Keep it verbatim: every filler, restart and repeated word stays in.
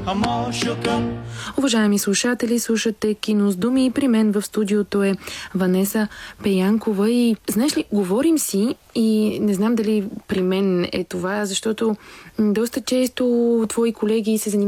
Уважаеми слушатели, слушате Кино с думи и при мен в студиото е Ванеса Пеянкова и знаеш ли, говорим си и не знам дали при мен е това, защото доста често твои колеги се занимават